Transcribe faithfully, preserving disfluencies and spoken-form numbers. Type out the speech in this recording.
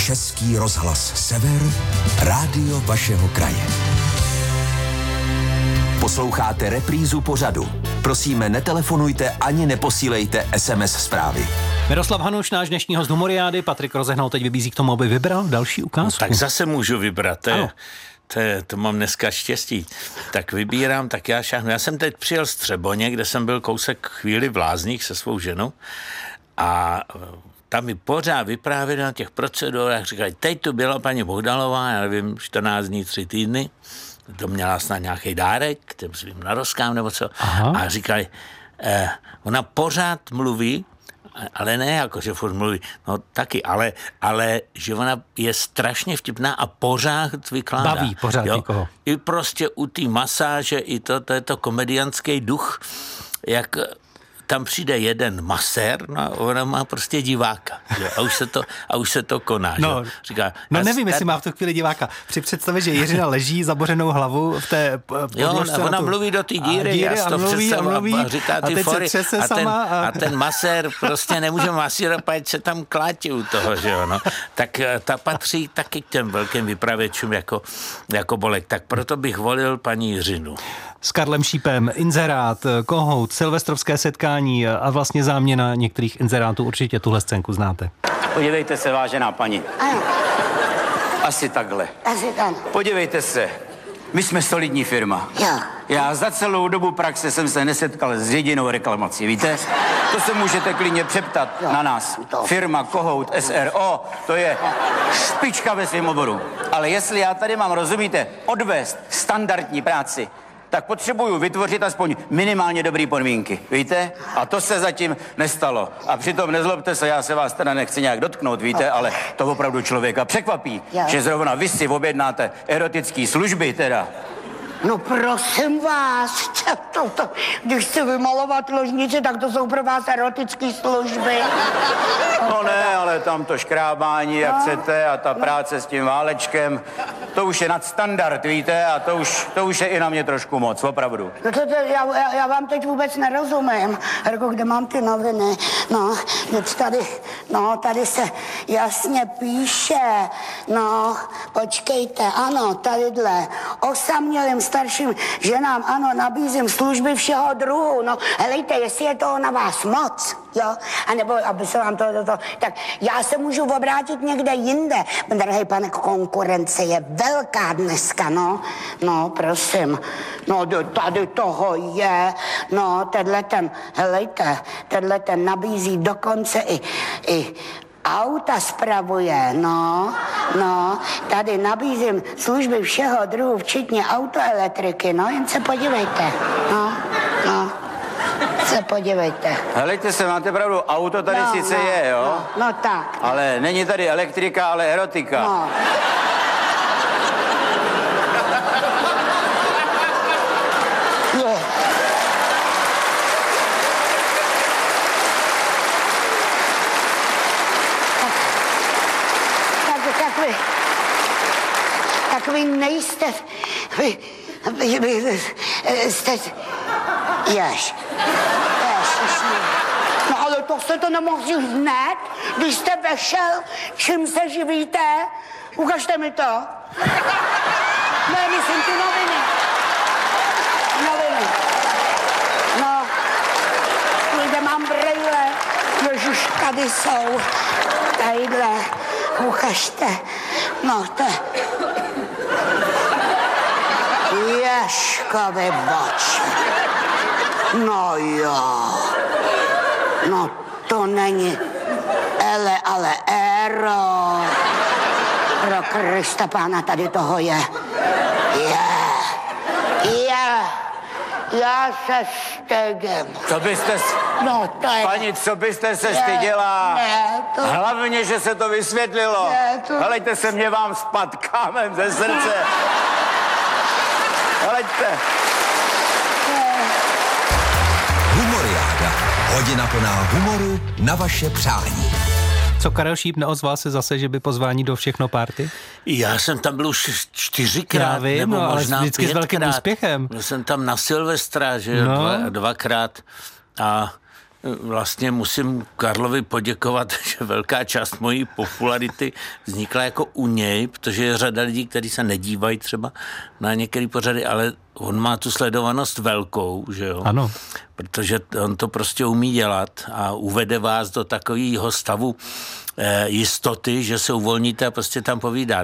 Český rozhlas Sever, rádio vašeho kraje. Posloucháte reprízu pořadu. Prosíme, netelefonujte ani neposílejte es em es zprávy. Miroslav Hanuš, náš dnešní host Humoriády, Patrik Rozehnal teď vybízí k tomu, aby vybral další ukázku. No, tak zase můžu vybrat, to, je, to, je, to mám dneska štěstí. Tak vybírám, tak já šáhnu. Já jsem teď přijel z Třeboně, kde jsem byl kousek chvíli v Lázních se svou ženou a tam mi pořád vyprávěli na těch procedurách, říkají, teď tu byla paní Bohdalová, já nevím, čtrnáct dní, tři týdny, to měla snad nějaký dárek, těm svým narozkám nebo co. Aha. A říkají, eh, ona pořád mluví, ale ne jako, že furt mluví, no taky, ale, ale že ona je strašně vtipná a pořád vykládá. Baví pořád jo? Někoho. I prostě u té masáže, i to, to je to komediánský duch, jak tam přijde jeden masér, no a ona má prostě diváka. Jo? A, už se to, a už se to koná. No, říká, no nevím, star... jestli má v tu chvíli diváka. Při představě, že Jiřina leží zabořenou hlavu v té podložce. Jo, ona tu... mluví do té díry, díry já a to mluví, a, mluví, a říká ty a fory. A ten, a... a ten masér prostě nemůže masírovat, ať se tam klátí u toho, že jo, no. Tak ta patří taky k těm velkým vypravěčům jako, jako Bolek. Tak proto bych volil paní Jiřinu. S Karlem Šípem, inzerát, kohout, silvestrovské setkání a vlastně záměna některých inzerátů. Určitě tuhle scénku znáte. Podívejte se, vážená paní. Ano. Asi takhle. Asi tam. Podívejte se, my jsme solidní firma. Jo. Já za celou dobu praxe jsem se nesetkal s jedinou reklamací, víte? To se můžete klidně přeptat jo. na nás. To. Firma Kohout es er o, to je špička ve svém oboru. Ale jestli já tady mám, rozumíte, odvést standardní práci, tak potřebuju vytvořit aspoň minimálně dobrý podmínky, víte? A to se zatím nestalo. A přitom nezlobte se, já se vás teda nechci nějak dotknout, víte, ale to opravdu člověka překvapí, jo. že zrovna vy si objednáte erotické služby teda. No prosím vás, to, to, když chci vymalovat ložnici, tak to jsou pro vás erotické služby. No ne, ale tam to škrábání, jak no. chcete, a ta práce s tím válečkem, to už je nadstandard, víte, a to už, to už je i na mě trošku moc, opravdu. No to, to, já, já, já vám teď vůbec nerozumím. Jako, kde mám ty noviny? No, teď tady, no, tady se jasně píše, no, počkejte, ano, tadyhle, osamělým starším ženám, ano, nabízím služby všeho druhu, no, helejte, jestli je toho na vás moc, jo, anebo, aby se vám to, to, to, tak já se můžu obrátit někde jinde, drahý pane, konkurence je velká dneska, no, no, prosím, no, tady toho je, no, tenhle ten, helejte, tenhle ten nabízí dokonce i, i auta spravuje, no, no, tady nabízím služby všeho druhu, včetně autoelektriky, no, jen se podívejte, no, no, se podívejte. Helejte se, máte pravdu, auto tady no, sice no, je, jo? No, no tak. Ale není tady elektrika, ale erotika. No. Tak vy nejste, vy, vy, vy, vy jste, jež, jež, no ale to jste to nemohli hned, když jste vešel, čím se živíte, ukažte mi to. Ne, myslím ty noviny. Noviny. No, kde mám brejle, ježiš, tady jsou, tadyhle, ukažte, no to Ježkovi boč. No jo. No to není ele, ale ero. Pro Krista pána tady toho je. Je. Je. Já se stydím. Co byste... No to je... Paní, co byste se styděla? Ne, to... Hlavně, že se to vysvětlilo. Ne, to... Helejte se, mě vám spad kámen ze srdce. Helejte. Humoriáda. Hodina plná humoru na vaše přání. Co, Karel Šíp neozval se zase, že by pozvání do Všechno party? Já jsem tam byl už čtyřikrát, Já vím, nebo no, možná ale vždycky s velkým úspěchem. Byl jsem tam na Silvestra, že jo, no. dva, dvakrát a vlastně musím Karlovi poděkovat, že velká část mojí popularity vznikla jako u něj, protože je řada lidí, kteří se nedívají třeba na některé pořady, ale on má tu sledovanost velkou, že jo? Ano. Protože on to prostě umí dělat a uvede vás do takového stavu eh, jistoty, že se uvolníte a prostě tam povídáte.